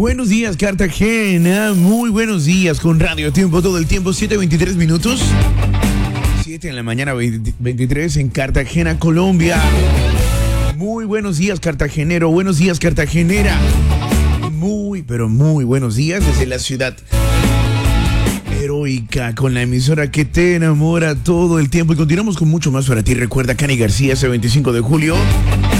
Buenos días, Cartagena. Muy buenos días con Radio Tiempo todo el tiempo. 7:23 minutos. 7 en la mañana, 23 en Cartagena, Colombia. Muy buenos días, cartagenero. Buenos días, cartagenera. Pero muy buenos días desde la ciudad heroica, con la emisora que te enamora todo el tiempo. Y continuamos con mucho más para ti. Recuerda, Cani García, ese 25 de julio.